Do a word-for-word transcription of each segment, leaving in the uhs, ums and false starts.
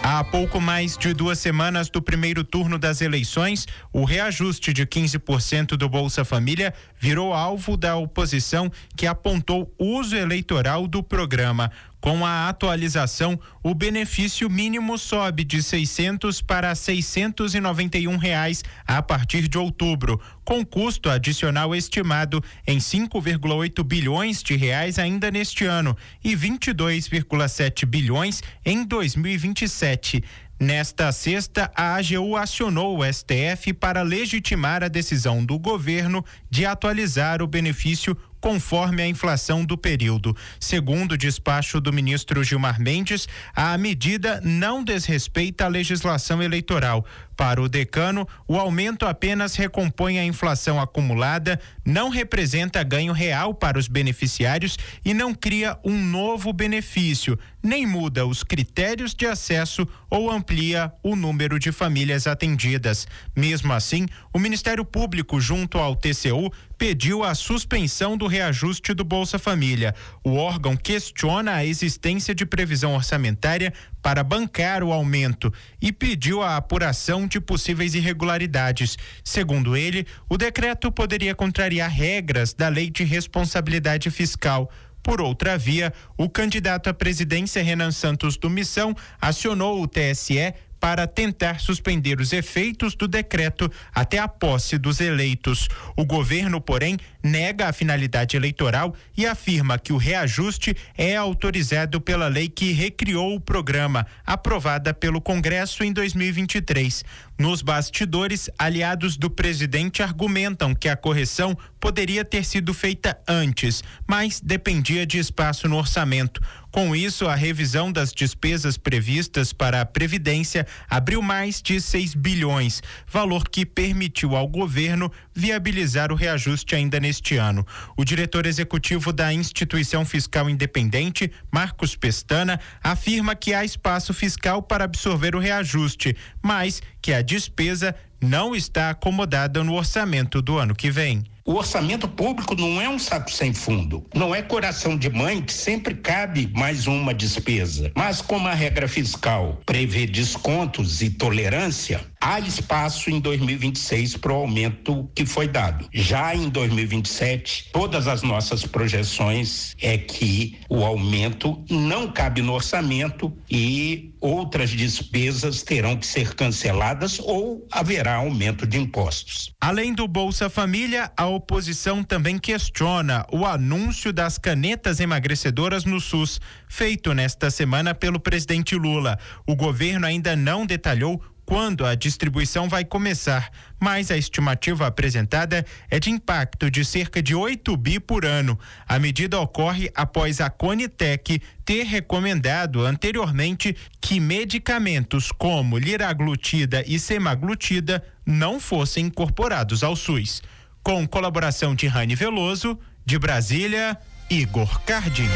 Há pouco mais de duas semanas do primeiro turno das eleições, o reajuste de quinze por cento do Bolsa Família virou alvo da oposição, que apontou uso eleitoral do programa. Com a atualização, o benefício mínimo sobe de seiscentos para seiscentos e noventa e um reais a partir de outubro, com custo adicional estimado em cinco vírgula oito bilhões de reais ainda neste ano e vinte e dois vírgula sete bilhões em dois mil e vinte e sete. Nesta sexta, a A G U acionou o S T F para legitimar a decisão do governo de atualizar o benefício conforme a inflação do período. Segundo o despacho do ministro Gilmar Mendes, a medida não desrespeita a legislação eleitoral. Para o decano, o aumento apenas recompõe a inflação acumulada, não representa ganho real para os beneficiários e não cria um novo benefício, nem muda os critérios de acesso ou amplia o número de famílias atendidas. Mesmo assim, o Ministério Público, junto ao T C U, pediu a suspensão do reajuste do Bolsa Família. O órgão questiona a existência de previsão orçamentária para bancar o aumento e pediu a apuração de possíveis irregularidades. Segundo ele, o decreto poderia contrariar regras da Lei de Responsabilidade Fiscal. Por outra via, o candidato à presidência Renan Santos do Missão acionou o T S E para tentar suspender os efeitos do decreto até a posse dos eleitos. O governo, porém, nega a finalidade eleitoral e afirma que o reajuste é autorizado pela lei que recriou o programa, aprovada pelo Congresso em dois mil e vinte e três. Nos bastidores, aliados do presidente argumentam que a correção poderia ter sido feita antes, mas dependia de espaço no orçamento. Com isso, a revisão das despesas previstas para a Previdência abriu mais de seis bilhões, valor que permitiu ao governo viabilizar o reajuste ainda neste ano. O diretor executivo da Instituição Fiscal Independente, Marcos Pestana, afirma que há espaço fiscal para absorver o reajuste, mas que a despesa não está acomodada no orçamento do ano que vem. O orçamento público não é um saco sem fundo, não é coração de mãe que sempre cabe mais uma despesa. Mas como a regra fiscal prevê descontos e tolerância, há espaço em dois mil e vinte e seis para o aumento que foi dado. Já em dois mil e vinte e sete, todas as nossas projeções é que o aumento não cabe no orçamento e outras despesas terão que ser canceladas ou haverá aumento de impostos. Além do Bolsa Família, a oposição também questiona o anúncio das canetas emagrecedoras no SUS, feito nesta semana pelo presidente Lula. O governo ainda não detalhou quando a distribuição vai começar, mas a estimativa apresentada é de impacto de cerca de oito bi por ano. A medida ocorre após a Conitec ter recomendado anteriormente que medicamentos como liraglutida e semaglutida não fossem incorporados ao SUS. Com colaboração de Rani Veloso, de Brasília, Igor Cardinho.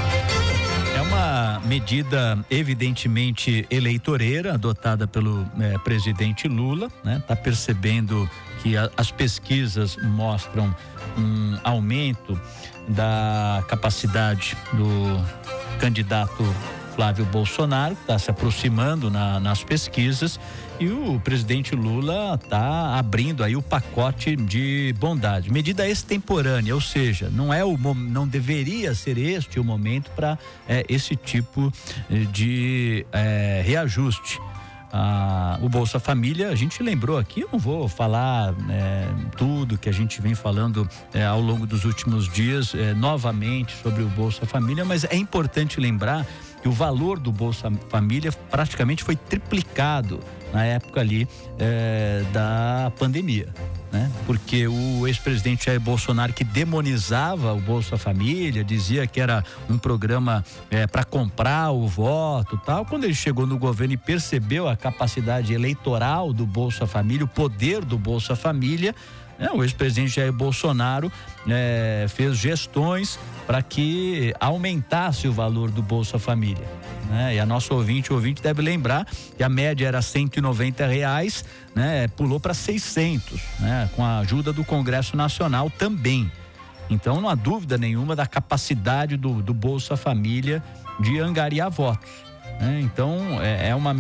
É uma medida evidentemente eleitoreira, adotada pelo eh, presidente Lula, né? Tá percebendo que a, as pesquisas mostram um aumento da capacidade do candidato Flávio Bolsonaro, que está se aproximando na, nas pesquisas, e o presidente Lula está abrindo aí o pacote de bondade, medida extemporânea, ou seja, não é o não deveria ser este o momento para é, esse tipo de é, reajuste. Ah, o Bolsa Família, a gente lembrou aqui, eu não vou falar é, tudo que a gente vem falando é, ao longo dos últimos dias é, novamente sobre o Bolsa Família, mas é importante lembrar que o valor do Bolsa Família praticamente foi triplicado na época ali é, da pandemia, né? Porque o ex-presidente Jair Bolsonaro, que demonizava o Bolsa Família, dizia que era um programa é, para comprar o voto, tal. Quando ele chegou no governo e percebeu a capacidade eleitoral do Bolsa Família, o poder do Bolsa Família, né? O ex-presidente Jair Bolsonaro é, fez gestões para que aumentasse o valor do Bolsa Família, né? E a nossa ouvinte, o ouvinte deve lembrar que a média era cento e noventa reais, né? Pulou para seiscentos, né? Com a ajuda do Congresso Nacional também. Então não há dúvida nenhuma da capacidade do, do Bolsa Família de angariar votos, né? Então é, é uma